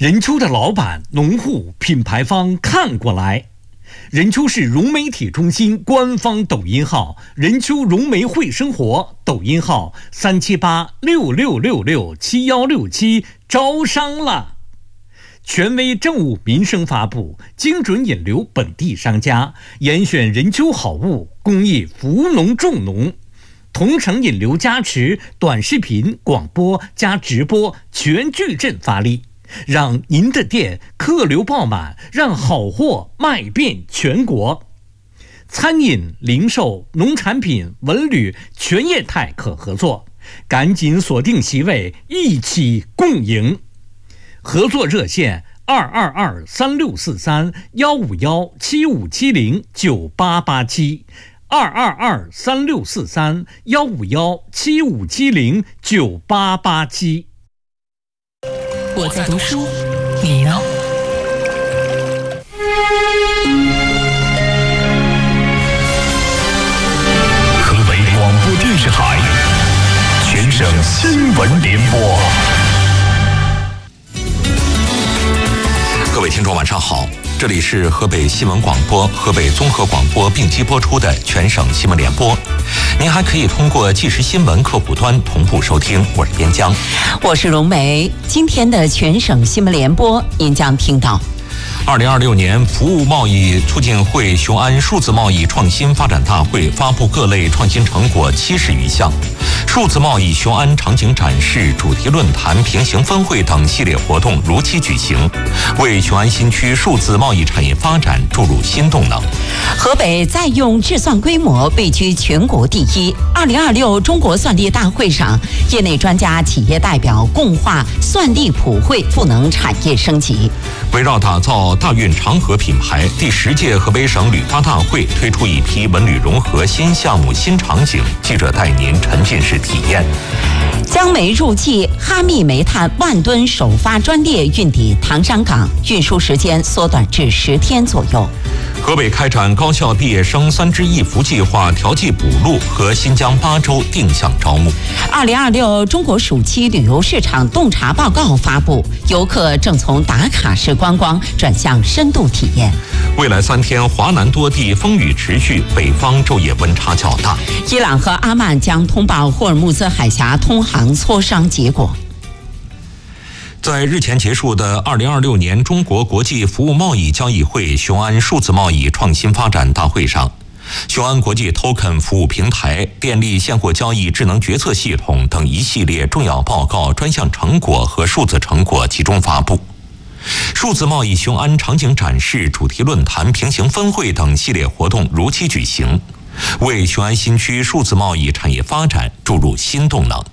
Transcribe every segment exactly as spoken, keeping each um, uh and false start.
任丘的老板、农户、品牌方看过来。任丘市融媒体中心官方抖音号任丘融媒会生活，抖音号三七八六六六六七幺六七，招商了。权威政务民生发布，精准引流本地商家，严选任丘好物，公益扶农助农。同城引流加持，短视频、广播加直播全矩阵发力，让您的店客流爆满，让好货卖遍全国。餐饮、零售、农产品、文旅全业态可合作，赶紧锁定席位，一起共赢。合作热线二二二三六四三幺五幺七五七零九八八七。二二二三六四三幺五幺七五七零九八八七。 我在读书，你呢？ 河北广播电视台全省新闻联播。 各位听众，晚上好。这里是河北新闻广播、河北综合广播并机播出的全省新闻联播。您还可以通过即时新闻客户端同步收听。我是边疆， 我是荣梅。今天的全省新闻联播，您将听到： 二零二六年服务贸易促进会雄安数字贸易创新发展大会发布各类创新成果七十余项，数字贸易雄安场景展示、主题论坛、平行分会等系列活动如期举行，为雄安新区数字贸易产业发展注入新动能。 河北在用制算规模位居全国第一。二零二六中国算力大会上，业内专家、企业代表共话算力普惠赋能产业升级。 围绕打造大运长河品牌，第十届河北省旅发大会推出一批文旅融合新项目、新场景。记者带您沉浸式体验。 江煤入季，哈密煤炭万吨首发专列运抵唐山港，运输时间缩短至十天左右。 河北开展高校毕业生三支一扶计划调剂补录和新疆八州定向招募。 二零二六中国暑期旅游市场洞察报告发布，游客正从打卡式观光转向深度体验。 未来三天，华南多地风雨持续，北方昼夜温差较大。 伊朗和阿曼将通报霍尔木兹海峡通航磋商结果。 在日前结束的二零二六年中国国际服务贸易交易会雄安数字贸易创新发展大会上，雄安国际 Token 服务平台、电力现货交易智能决策系统等一系列重要报告、专项成果和数字成果集中发布。数字贸易雄安场景展示、主题论坛、平行分会等系列活动如期举行，为雄安新区数字贸易产业发展注入新动能。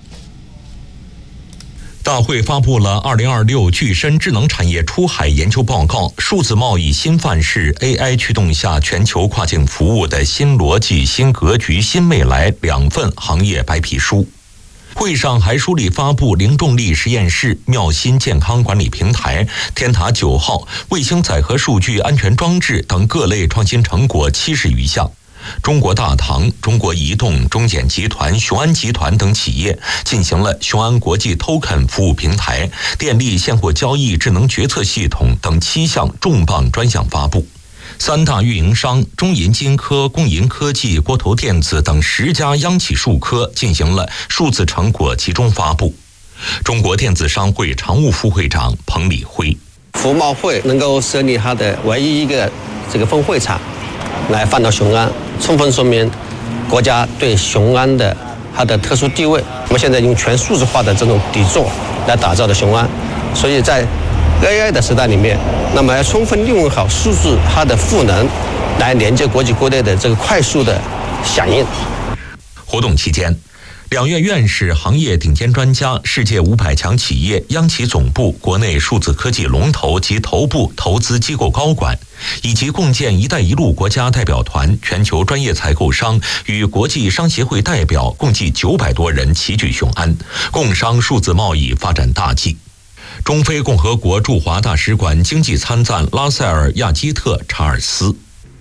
大会发布了二零二六具身智能产业出海研究报告，数字贸易新范式 A I 驱动下全球跨境服务的新逻辑、新格局、新未来两份行业白皮书。会上还梳理发布零重力实验室、妙心健康管理平台、天塔九号卫星载荷数据安全装置等各类创新成果七十余项。中国大唐、中国移动、中简集团、雄安集团等企业进行了雄安国际 Token 服务平台、电力现货交易智能决策系统等七项重磅专项发布。三大运营商中银金科、工银科技、国投电子等十家央企数科进行了数字成果集中发布。中国电子商会常务副会长彭礼辉： 服贸会能够设立它的唯一一个这个分会场来放到雄安，充分说明国家对雄安的它的特殊地位。我们现在用全数字化的这种底座来打造的雄安，所以在 A I 的时代里面，那么要充分利用好数字它的赋能，来连接国际国内的这个快速的响应。 活动期间，两院院士、行业顶尖专家、世界五百强企业、央企总部、国内数字科技龙头及头部投资机构高管，以及共建“一带一路”国家代表团、全球专业采购商与国际商协会代表共计九百多人齐聚雄安，共商数字贸易发展大计。中非共和国驻华大使馆经济参赞拉塞尔·亚基特·查尔斯：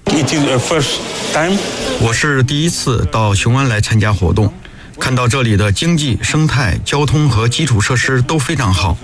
我是第一次到雄安来参加活动，看到这里的经济、生态、交通和基础设施都非常好，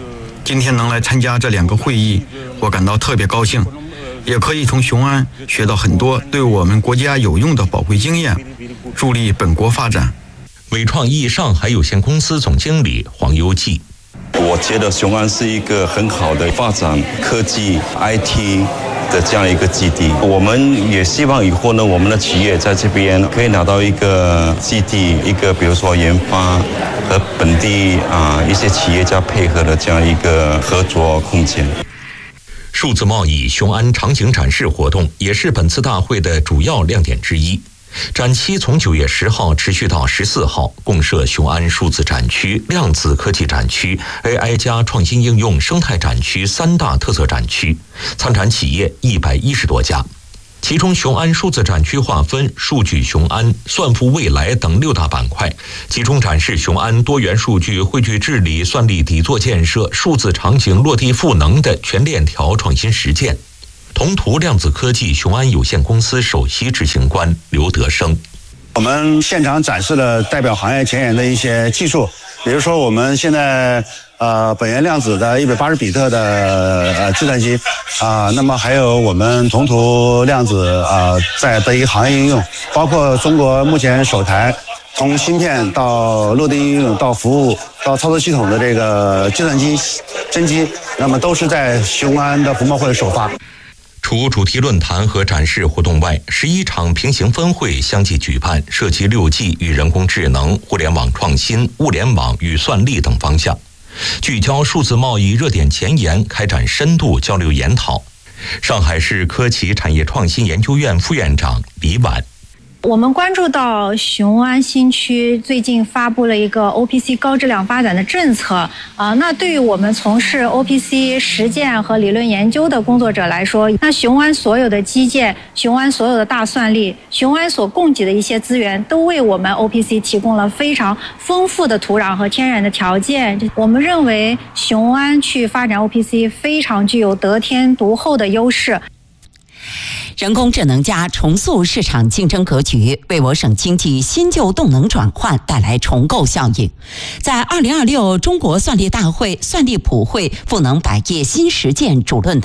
今天能来参加这两个会议，我感到特别高兴，也可以从雄安学到很多对我们国家有用的宝贵经验，助力本国发展。 伟创意上海有限公司总经理黄优记， 我觉得雄安是一个很好的发展科技 I T 的这样一个基地，我们也希望以后呢，我们的企业在这边可以拿到一个基地，一个比如说研发和本地啊一些企业家配合的这样一个合作空间。 数字贸易雄安场景展示活动也是本次大会的主要亮点之一。展期从九月十号持续到十四号，共设雄安数字展区、量子科技展区、A I 加创新应用生态展区三大特色展区，参展企业一百一十多家。其中雄安数字展区划分数据雄安、算付未来等六大板块，集中展示雄安多元数据汇聚治理、算力底座建设、数字场景落地赋能的全链条创新实践。同图量子科技雄安有限公司首席执行官刘德生， 我们现场展示了代表行业前沿的一些技术，比如说我们现在呃本源量子的一百八十比特的呃计算机啊、呃，那么还有我们同图量子啊、呃、在的一个行业应用，包括中国目前首台从芯片到落地应用到服务到操作系统的这个计算机真机，那么都是在雄安的服贸会首发。 除主题论坛和展示活动外，十一场平行分会相继举办，涉及六 G 与人工智能、互联网创新、物联网与算力等方向，聚焦数字贸易热点前沿，开展深度交流研讨。上海市科企产业创新研究院副院长李婉， 我们关注到雄安新区最近发布了一个 O P C 高质量发展的政策啊、呃，那对于我们从事 O P C 实践和理论研究的工作者来说，那雄安所有的基建、雄安所有的大算力、雄安所供给的一些资源，都为我们 O P C 提供了非常丰富的土壤和天然的条件。我们认为雄安去发展 O P C 非常具有得天独厚的优势。 人工智能加重塑市场竞争格局，为我省经济新旧动能转换带来重构效应。在二零二六中国算力大会算力普惠赋能百业新实践主论坛